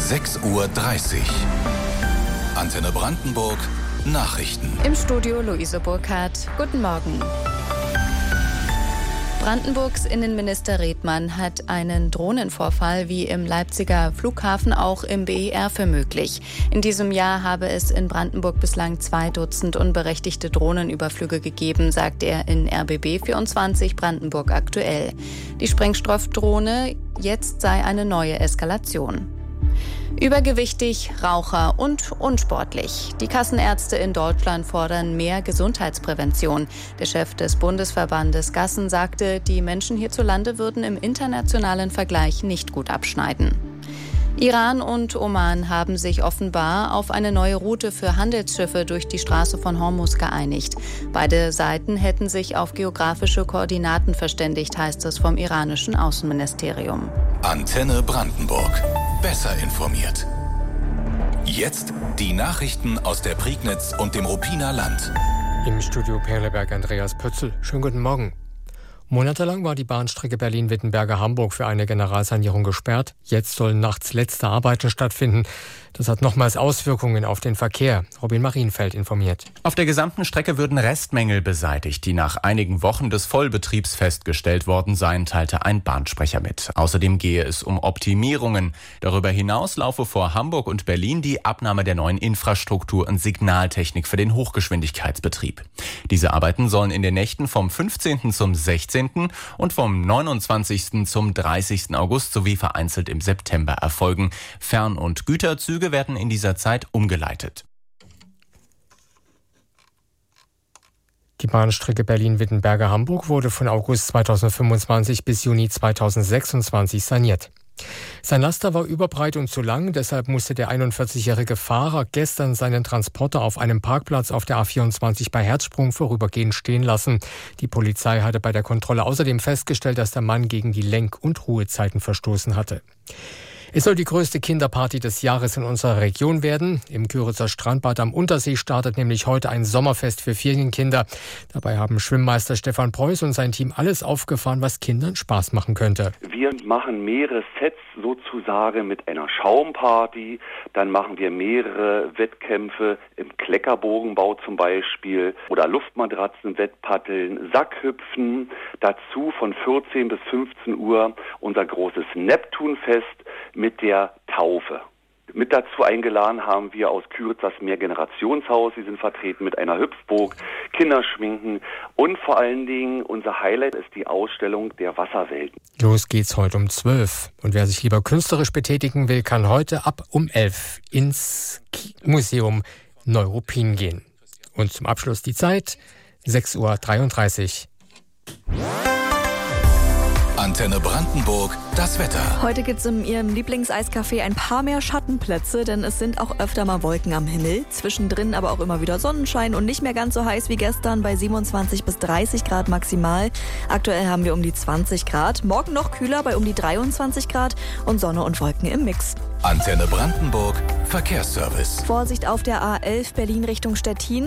6:30 Uhr. Antenne Brandenburg Nachrichten. Im Studio Luise Burkhardt. Guten Morgen. Brandenburgs Innenminister Redmann hat einen Drohnenvorfall wie im Leipziger Flughafen auch im BER für möglich. In diesem Jahr habe es in Brandenburg bislang 2 Dutzend unberechtigte Drohnenüberflüge gegeben, sagt er in RBB 24 Brandenburg aktuell. Die Sprengstoffdrohne, jetzt sei eine neue Eskalation. Übergewichtig, Raucher und unsportlich. Die Kassenärzte in Deutschland fordern mehr Gesundheitsprävention. Der Chef des Bundesverbandes Gassen sagte, die Menschen hierzulande würden im internationalen Vergleich nicht gut abschneiden. Iran und Oman haben sich offenbar auf eine neue Route für Handelsschiffe durch die Straße von Hormuz geeinigt. Beide Seiten hätten sich auf geografische Koordinaten verständigt, heißt es vom iranischen Außenministerium. Antenne Brandenburg. Besser informiert. Jetzt die Nachrichten aus der Prignitz und dem Ruppiner Land. Im Studio Perleberg Andreas Pötzl. Schönen guten Morgen. Monatelang war die Bahnstrecke Berlin-Wittenberge-Hamburg für eine Generalsanierung gesperrt. Jetzt sollen nachts letzte Arbeiten stattfinden. Das hat nochmals Auswirkungen auf den Verkehr. Robin Marienfeld informiert. Auf der gesamten Strecke würden Restmängel beseitigt, die nach einigen Wochen des Vollbetriebs festgestellt worden seien, teilte ein Bahnsprecher mit. Außerdem gehe es um Optimierungen. Darüber hinaus laufe vor Hamburg und Berlin die Abnahme der neuen Infrastruktur und Signaltechnik für den Hochgeschwindigkeitsbetrieb. Diese Arbeiten sollen in den Nächten vom 15. zum 16. und vom 29. zum 30. August sowie vereinzelt im September erfolgen. Fern- und Güterzüge werden in dieser Zeit umgeleitet. Die Bahnstrecke Berlin-Wittenberge-Hamburg wurde von August 2025 bis Juni 2026 saniert. Sein Laster war überbreit und zu lang, deshalb musste der 41-jährige Fahrer gestern seinen Transporter auf einem Parkplatz auf der A24 bei Herzsprung vorübergehend stehen lassen. Die Polizei hatte bei der Kontrolle außerdem festgestellt, dass der Mann gegen die Lenk- und Ruhezeiten verstoßen hatte. Es soll die größte Kinderparty des Jahres in unserer Region werden. Im Kyritzer Strandbad am Untersee startet nämlich heute ein Sommerfest für Ferienkinder. Dabei haben Schwimmmeister Stefan Preuß und sein Team alles aufgefahren, was Kindern Spaß machen könnte. Wir machen mehrere Sets sozusagen mit einer Schaumparty. Dann machen wir mehrere Wettkämpfe im Kleckerbogenbau zum Beispiel oder Luftmatratzen, Wettpaddeln, Sackhüpfen. Dazu von 14 bis 15 Uhr unser großes Neptunfest mit der Taufe. Mit dazu eingeladen haben wir aus Kyritz das Mehrgenerationshaus. Sie sind vertreten mit einer Hüpfburg, Kinderschminken und vor allen Dingen unser Highlight ist die Ausstellung der Wasserwelten. Los geht's heute um 12. Und wer sich lieber künstlerisch betätigen will, kann heute ab um 11 ins Museum Neuruppin gehen. Und zum Abschluss die Zeit, 6:33 Uhr. Antenne Brandenburg, das Wetter. Heute gibt es in Ihrem Lieblingseiscafé ein paar mehr Schattenplätze, denn es sind auch öfter mal Wolken am Himmel. Zwischendrin aber auch immer wieder Sonnenschein und nicht mehr ganz so heiß wie gestern bei 27 bis 30 Grad maximal. Aktuell haben wir um die 20 Grad. Morgen noch kühler bei um die 23 Grad und Sonne und Wolken im Mix. Antenne Brandenburg, Verkehrsservice. Vorsicht auf der A11 Berlin Richtung Stettin.